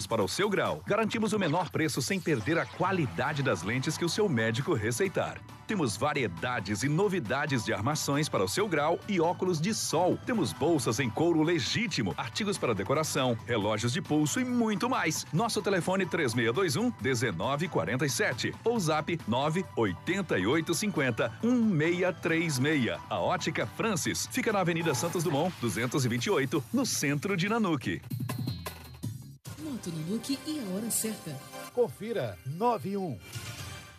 para o seu grau. Garantimos o menor preço sem perder a qualidade das lentes que o seu médico receitar. Temos variedades e novidades de armações para o seu grau e óculos de sol. Temos bolsas em couro legítimo, artigos para decoração, relógios de pulso e muito mais. Nosso telefone 3621-1947 ou zap 98850-1636. A Ótica Francis fica na Avenida Santos Dumont, 228, no centro de Nanuque. Moto Nanuque e a hora certa. Confira 91.